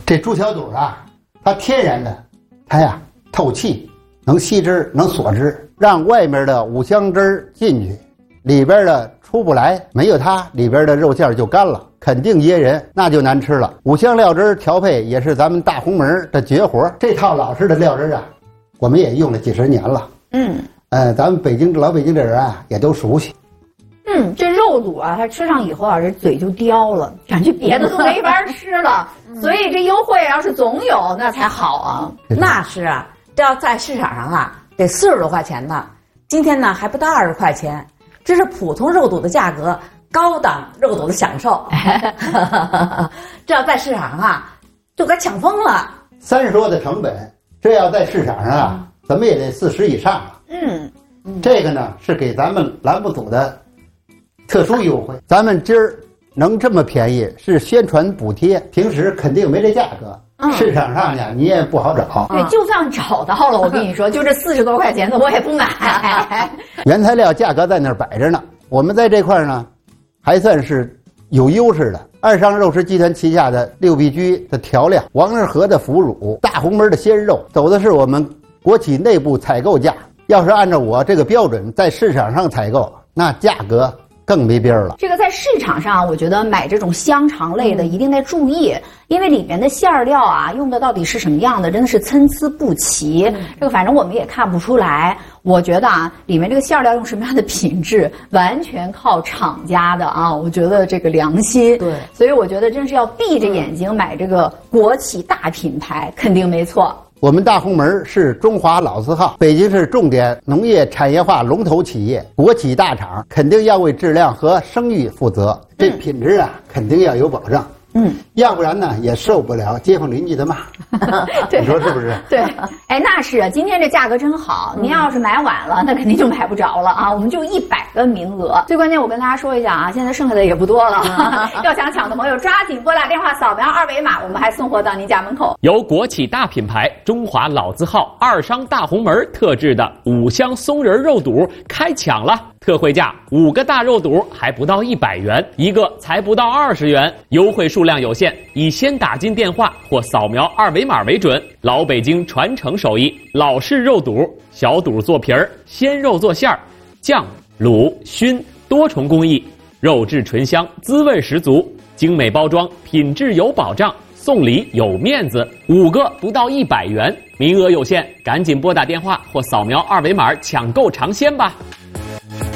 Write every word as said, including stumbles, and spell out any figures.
这猪小肚啊，它天然的，它呀透气，能吸汁，能锁汁，让外面的五香汁进去，里边的出不来。没有它，里边的肉馅就干了，肯定噎人，那就难吃了。五香料汁调配也是咱们大红门的绝活。这套老式的料汁啊，我们也用了几十年了。嗯，呃，咱们北京老北京的人啊，也都熟悉。 嗯，这肉肚啊，它吃上以后啊，这嘴就刁了，感觉别的都没法吃了。所以这优惠要是总有，那才好啊。 那是啊，这要在市场上啊，得四十多块钱呢。今天呢，还不到二十块钱，这是普通肉肚的价格，高档肉肚的享受。这要在市场上啊，就该抢疯了。 三十多的成本，这要在市场上啊，怎么也得四十以上了。嗯，这个呢是给咱们栏目组的特殊优惠。咱们今儿能这么便宜，是宣传补贴，平时肯定没这价格。嗯、市场上呢，你也不好找。 对，就算找到了，我跟你说，就这四十多块钱的，我也不买。 原材料价格在那儿摆着呢，我们在这块儿呢，还算是有优势的。二商肉食集团旗下的六必居的调料、王致和的腐乳、大红门的鲜肉，走的是我们国企内部采购价。要是按照我这个标准在市场上采购，那价格更没边儿了。这个在市场上，我觉得买这种香肠类的一定得注意，因为里面的馅料啊，用的到底是什么样的，真的是参差不齐。嗯、这个反正我们也看不出来。我觉得啊，里面这个馅料用什么样的品质，完全靠厂家的啊。我觉得这个良心。对，所以我觉得真是要闭着眼睛买这个国企大品牌，肯定没错。 我们大红门是中华老字号，北京市重点农业产业化龙头企业，国企大厂，肯定要为质量和声誉负责。这品质啊，肯定要有保障。嗯，要不然呢，也受不了街坊邻居的骂。你说是不是？ 对，哎，那是啊，今天这价格真好。您要是买晚了，那肯定就买不着了啊。我们就一百个名额，最关键我跟大家说一下啊，现在剩下的也不多了。要想抢的朋友，抓紧拨打电话，扫描二维码，我们还送货到您家门口。 由国企大品牌中华老字号二商大红门特制的五香松仁肉肚开抢了。特惠价五个大肉肚还不到一百元，一个才不到二十元，优惠数量有限，以先打进电话或扫描二维码为准。老北京传承手艺，老式肉肚，小肚做皮儿，鲜肉做馅儿，酱、卤、熏多重工艺，肉质醇香，滋味十足，精美包装，品质有保障，送礼有面子。五个不到一百元，名额有限，赶紧拨打电话或扫描二维码抢购尝鲜吧。